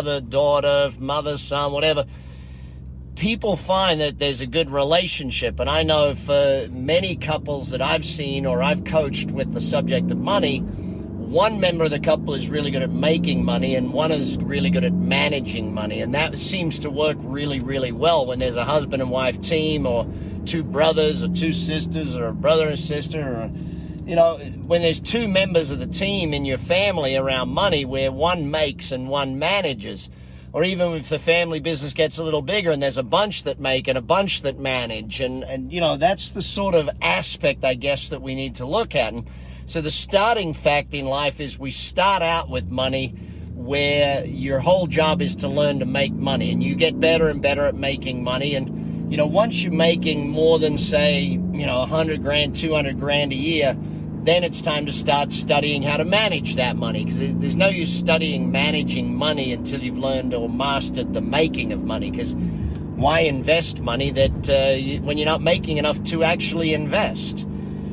father, daughter, mother, son, whatever, people find that there's a good relationship. And I know for many couples that I've seen or I've coached with the subject of money, one member of the couple is really good at making money and one is really good at managing money. And that seems to work really, really well when there's a husband and wife team, or two brothers or two sisters, or a brother and sister, or, you know, when there's two members of the team in your family around money where one makes and one manages. Or even if the family business gets a little bigger and there's a bunch that make and a bunch that manage. And you know, that's the sort of aspect, I guess, that we need to look at. And so the starting fact in life is we start out with money where your whole job is to learn to make money. And you get better and better at making money. And, you know, once you're making more than, say, you know, 100 grand, 200 grand a year, then it's time to start studying how to manage that money, because there's no use studying managing money until you've learned or mastered the making of money. Because why invest money when you're not making enough to actually invest?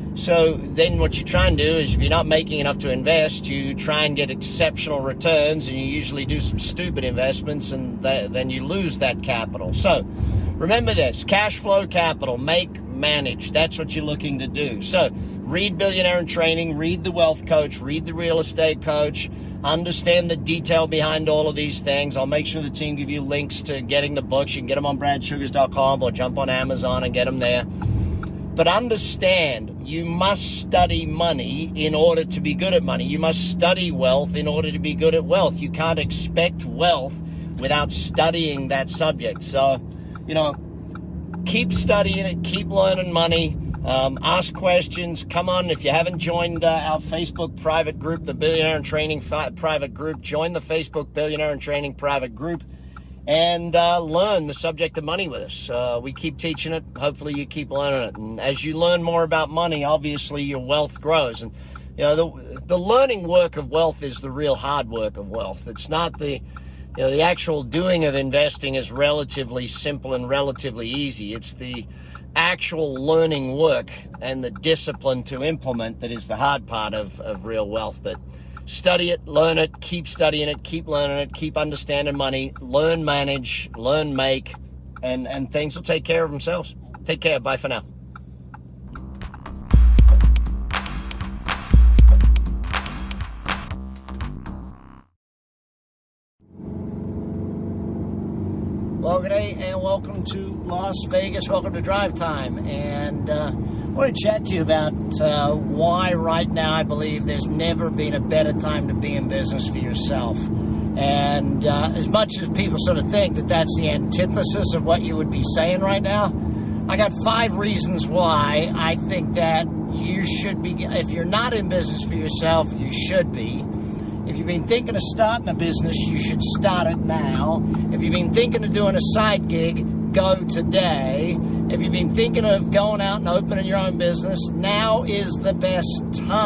So then what you try and do is, if you're not making enough to invest, you try and get exceptional returns, and you usually do some stupid investments, and then you lose that capital. So remember this: cash flow capital, make, manage. That's what you're looking to do. So read Billionaire in Training, read The Wealth Coach, read The Real Estate Coach, understand the detail behind all of these things. I'll make sure the team give you links to getting the books. You can get them on bradsugars.com or jump on Amazon and get them there. But understand, you must study money in order to be good at money. You must study wealth in order to be good at wealth. You can't expect wealth without studying that subject. So, you know, keep studying it, keep learning money. Ask questions. Come on, if you haven't joined our Facebook private group, the Billionaire in Training private group, join the Facebook Billionaire in Training private group and learn the subject of money with us. We keep teaching it. Hopefully you keep learning it. And as you learn more about money, obviously your wealth grows. And you know, the learning work of wealth is the real hard work of wealth. It's not the actual doing of investing is relatively simple and relatively easy. It's the actual learning work and the discipline to implement that is the hard part of real wealth. But study it, learn it, keep studying it, keep learning it, keep understanding money, learn manage, learn make, and things will take care of themselves. Take care. Bye for now. Well, good day and welcome to Las Vegas. Welcome to Drive Time. And I want to chat to you about why right now I believe there's never been a better time to be in business for yourself. And as much as people sort of think that that's the antithesis of what you would be saying right now, I got 5 reasons why I think that you should be. If you're not in business for yourself, you should be. If you've been thinking of starting a business, you should start it now. If you've been thinking of doing a side gig, go today. If you've been thinking of going out and opening your own business, now is the best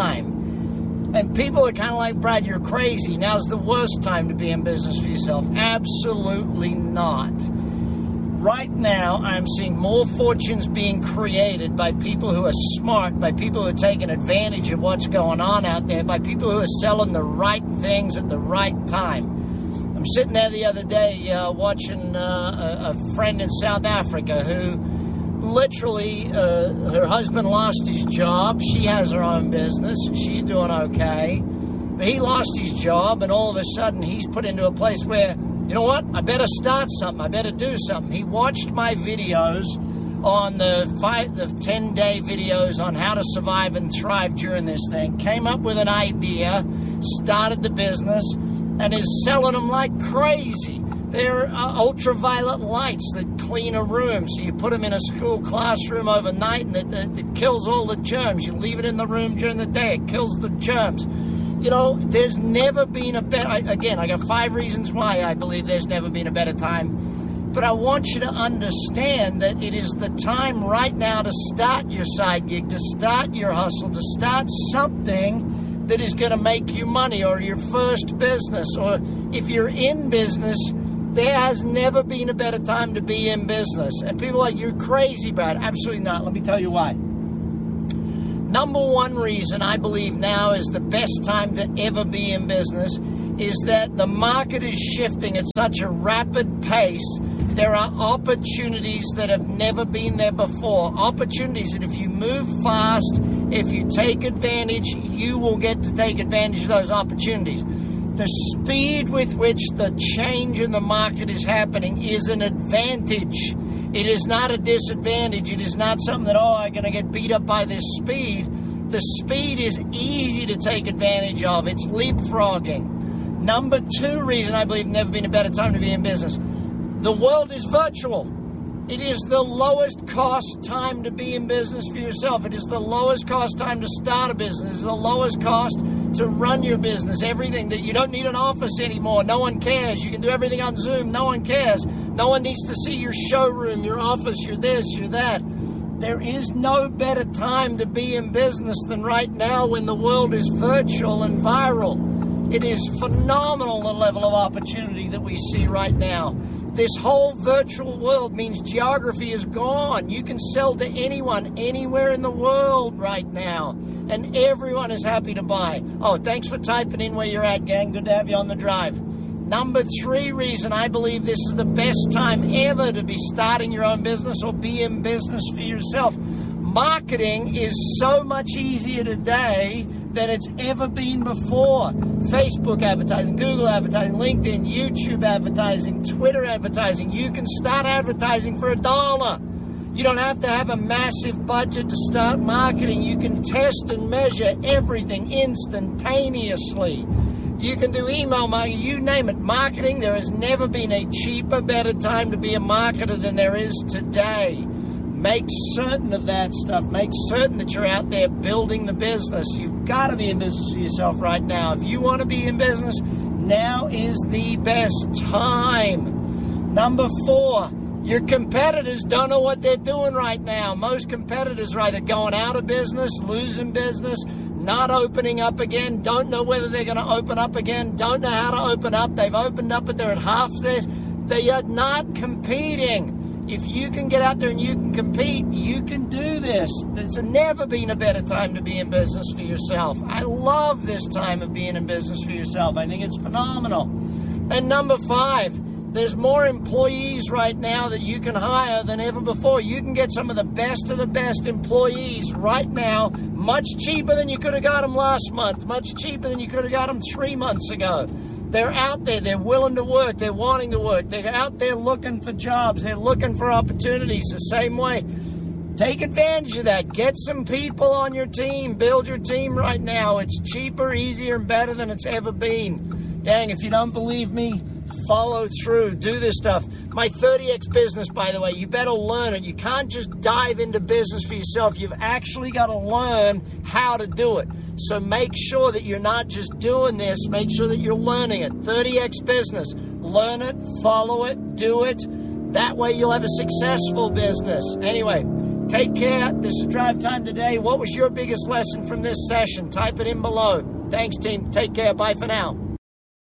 time. And people are kind of like, Brad, you're crazy. Now's the worst time to be in business for yourself. Absolutely not. Right now, I'm seeing more fortunes being created by people who are smart, by people who are taking advantage of what's going on out there, by people who are selling the right things at the right time. I'm sitting there the other day watching a friend in South Africa who literally, her husband lost his job. She has her own business. She's doing okay. But he lost his job, and all of a sudden he's put into a place where, you know what? I better start something. I better do something. He watched my videos on the 10-day videos on how to survive and thrive during this thing, came up with an idea, started the business, and is selling them like crazy. They're ultraviolet lights that clean a room. So you put them in a school classroom overnight, and it kills all the germs. You leave it in the room during the day. It kills the germs. You know, there's never been a better... Again, I got 5 reasons why I believe there's never been a better time. But I want you to understand that it is the time right now to start your side gig, to start your hustle, to start something that is going to make you money, or your first business. Or if you're in business, there has never been a better time to be in business. And people are like, you're crazy, Brad. Absolutely not. Let me tell you why. Number 1 reason I believe now is the best time to ever be in business is that the market is shifting at such a rapid pace. There are opportunities that have never been there before. Opportunities that if you move fast, if you take advantage, you will get to take advantage of those opportunities. The speed with which the change in the market is happening is an advantage. It is not a disadvantage. It is not something that, I'm going to get beat up by this speed. The speed is easy to take advantage of. It's leapfrogging. Number 2 reason I believe never been a better time to be in business. The world is virtual. It is the lowest cost time to be in business for yourself. It is the lowest cost time to start a business. It is the lowest cost to run your business. Everything that you don't need an office anymore. No one cares. You can do everything on Zoom. No one cares. No one needs to see your showroom, your office, your this, your that. There is no better time to be in business than right now when the world is virtual and viral. It is phenomenal, the level of opportunity that we see right now. This whole virtual world means geography is gone. You can sell to anyone, anywhere in the world right now. And everyone is happy to buy. Oh, thanks for typing in where you're at, gang. Good to have you on the drive. Number 3 reason I believe this is the best time ever to be starting your own business or be in business for yourself. Marketing is so much easier today than it's ever been before. Facebook advertising, Google advertising, LinkedIn, YouTube advertising, Twitter advertising. You can start advertising for $1. You don't have to have a massive budget to start marketing. You can test and measure everything instantaneously. You can do email marketing, you name it. Marketing, there has never been a cheaper, better time to be a marketer than there is today. Make certain of that stuff. Make certain that you're out there building the business. You've got to be in business for yourself right now. If you want to be in business, now is the best time. Number 4, your competitors don't know what they're doing right now. Most competitors are either going out of business, losing business, not opening up again, don't know whether they're going to open up again, don't know how to open up. They've opened up, but they're at half this. They are not competing. If you can get out there and you can compete, you can do this. There's never been a better time to be in business for yourself. I love this time of being in business for yourself. I think it's phenomenal. And number 5, there's more employees right now that you can hire than ever before. You can get some of the best employees right now, much cheaper than you could have got them last month, much cheaper than you could have got them 3 months ago. They're out there. They're willing to work. They're wanting to work. They're out there looking for jobs. They're looking for opportunities the same way. Take advantage of that. Get some people on your team. Build your team right now. It's cheaper, easier, and better than it's ever been. Dang, if you don't believe me, follow through. Do this stuff. My 30X business, by the way, you better learn it. You can't just dive into business for yourself. You've actually got to learn how to do it. So make sure that you're not just doing this. Make sure that you're learning it. 30X business. Learn it, follow it, do it. That way you'll have a successful business. Anyway, take care. This is Drive Time Today. What was your biggest lesson from this session? Type it in below. Thanks, team. Take care. Bye for now.